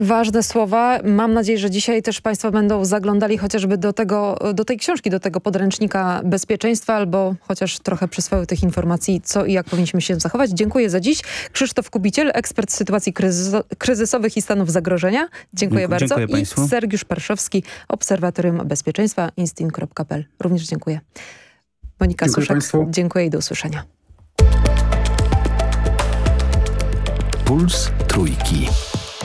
Ważne słowa. Mam nadzieję, że dzisiaj też Państwo będą zaglądali chociażby do tej książki, do tego podręcznika bezpieczeństwa, albo chociaż trochę przyswoił tych informacji, co i jak powinniśmy się zachować. Dziękuję za dziś. Krzysztof Kubiciel, ekspert sytuacji kryzysowych i stanów zagrożenia. Dziękuję bardzo. Dziękuję Państwu. I Sergiusz Parszowski, Obserwatorium Bezpieczeństwa, instin.pl. Również dziękuję. Monika Dziękuję Suszek. Państwu. Dziękuję i do usłyszenia. Puls Trójki.